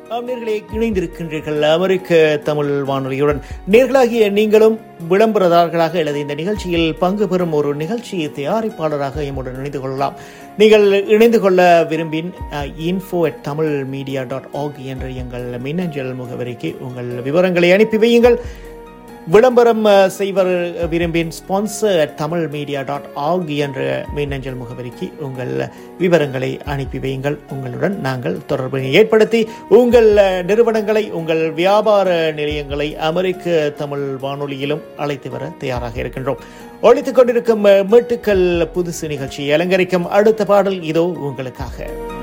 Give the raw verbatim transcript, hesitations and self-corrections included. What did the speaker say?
நேயர்களே, இணைந்திருக்கின்றீர்கள் அமெரிக்க தமிழ் வானொலியுடன். நேர்களாகிய நீங்களும் விளம்பரதாரர்களாக அல்லது இந்த நிகழ்ச்சியில் பங்கு பெறும் ஒரு நிகழ்ச்சி தயாரிப்பாளராக எம்முடன் இணைந்து கொள்ளலாம். நீங்கள் இணைந்து கொள்ள விரும்பின் info at Tamil media dot org என்ற எங்கள் மின்னஞ்சல் முகவரிக்கு உங்கள் விவரங்களை அனுப்பி வையுங்கள். விளம்பரம் செய்வர் விரும்பின் sponsor at Tamil media dot org என்ற மின்னஞ்சல் முகவரிக்கு உங்கள் விவரங்களை அனுப்பி வையுங்கள். உங்களுடன் நாங்கள் தொடர்பினை ஏற்படுத்தி உங்கள் நிறுவனங்களை, உங்கள் வியாபார நிலையங்களை அமெரிக்க தமிழ் வானொலியிலும் அழைத்து வர தயாராக இருக்கின்றோம். ஒழித்துக் கொண்டிருக்கும் மீட்டுக்கள் புதுசு நிகழ்ச்சியை அலங்கரிக்கும் அடுத்த பாடல் இதோ உங்களுக்காக.